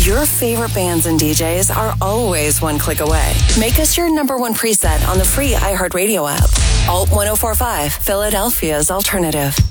Your favorite bands and DJs are always one click away. Make us your number one preset on the free iHeartRadio app. Alt 1045, Philadelphia's alternative.